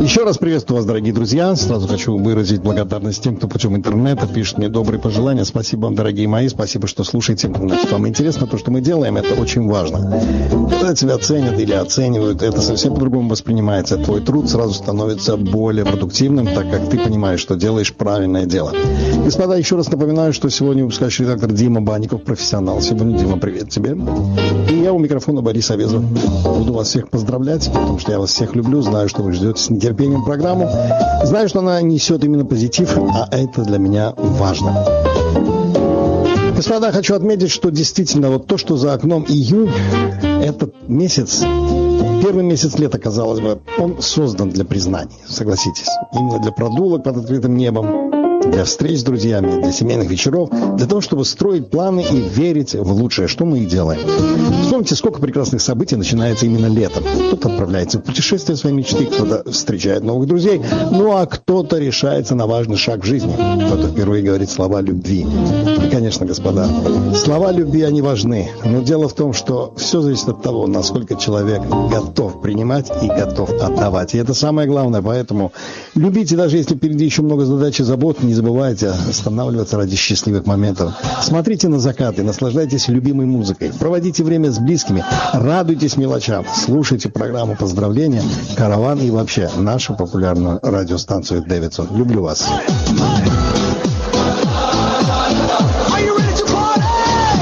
Еще раз приветствую вас, дорогие друзья. Сразу хочу выразить благодарность тем, кто путем интернета пишет мне добрые пожелания. Спасибо вам, дорогие мои. Спасибо, что слушаете. Значит, вам интересно то, что мы делаем. Это очень важно. Когда тебя оценят или оценивают, это совсем по-другому воспринимается. Твой труд сразу становится более продуктивным, так как ты понимаешь, что делаешь правильное дело. Господа, еще раз напоминаю, что сегодня выпускающий редактор Дима Банников, профессионал. Сегодня, Дима, привет тебе. И я у микрофона Борис Авезов. Буду вас всех поздравлять, потому что я вас всех люблю. Знаю, что вы ждете с нетерпением программу. Знаю, что она несет именно позитив, а это для меня важно. Господа, хочу отметить, что действительно вот то, что за окном июнь, этот месяц, первый месяц лета, казалось бы, он создан для признаний, согласитесь. Именно для прогулок под открытым небом, для встреч с друзьями, для семейных вечеров, для того, чтобы строить планы и верить в лучшее, что мы и делаем. Вспомните, сколько прекрасных событий начинается именно летом. Кто-то отправляется в путешествие своей мечты, кто-то встречает новых друзей, ну а кто-то решается на важный шаг в жизни, кто-то впервые говорит слова любви. И, конечно, господа, слова любви, они важны, но дело в том, что все зависит от того, насколько человек готов принимать и готов отдавать. И это самое главное, поэтому любите, даже если впереди еще много задач и забот, не забывайте останавливаться ради счастливых моментов. Смотрите на закаты, наслаждайтесь любимой музыкой, проводите время с близкими, радуйтесь мелочам, слушайте программу «Поздравления», «Караван» и вообще нашу популярную радиостанцию «Дэвидсон». Люблю вас.